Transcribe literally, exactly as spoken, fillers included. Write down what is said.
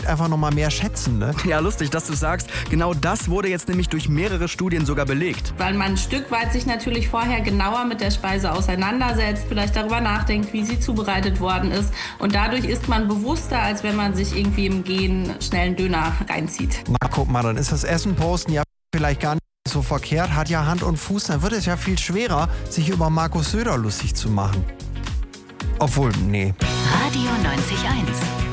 Zeit einfach nochmal mehr schätzen, ne? Ja, lustig, dass du sagst. Genau das wurde jetzt nämlich durch mehrere Studien sogar belegt. Weil man ein Stück weit sich natürlich vorher genauer mit der Speise auseinandersetzt, vielleicht darüber nachdenkt, wie sie zubereitet worden ist. Und dadurch ist man bewusster, als wenn man sich irgendwie im Gehen schnell einen Döner reinzieht. Na, guck mal, dann ist das Essen posten ja vielleicht gar nicht so verkehrt, hat ja Hand und Fuß, dann wird es ja viel schwerer, sich über Markus Söder lustig zu machen. Obwohl, nee. Radio neunzig Komma eins